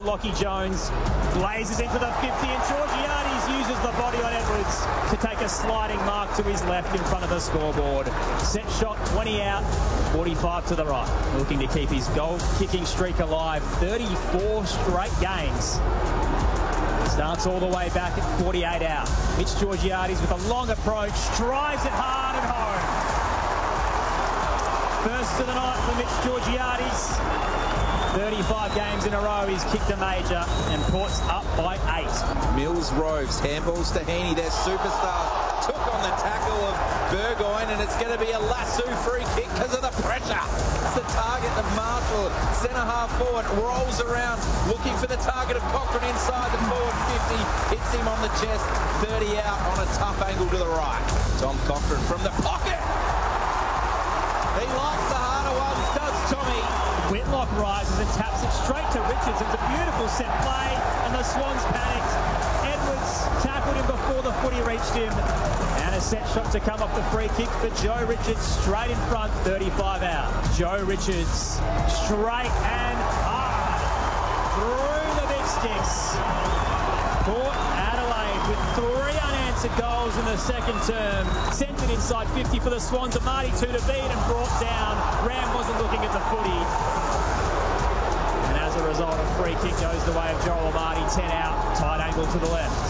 Lockie Jones blazes into the 50, and Georgiades uses the body on Edwards to take a sliding mark to his left in front of the scoreboard. Set shot, 20 out, 45 to the right. Looking to keep his goal-kicking streak alive. 34 straight games. Starts all the way back at 48 out. Mitch Georgiades with a long approach, drives it hard and home. First of the night for Mitch Georgiades. 35 games in a row, he's kicked a major, and Port's up by 8. Mills Roves, handballs to Heaney, their superstar. Took on the tackle of Burgoyne, and it's going to be a lasso free kick because of the pressure. It's the target of Marshall, centre half forward, rolls around, looking for the target of Cochrane inside the forward 50, hits him on the chest, 30 out on a tough angle to the right. Tom Cochrane from the pocket. He likes the harder ones, does Tommy. Whitlock rises and taps it straight to Richards. It's a beautiful set play, and the Swans panicked. Edwards tackled him before the footy reached him. And a set shot to come off the free kick for Joe Richards, straight in front, 35 out. Joe Richards, straight and hard, through the big sticks. Port Adelaide with 3 unanswered goals in the second term. Sent it inside 50 for the Swans. Amati 2 to beat and brought down. Ram wasn't looking at the footy. And as a result, a free kick goes the way of Joel Amati, 10 out, tight angle to the left.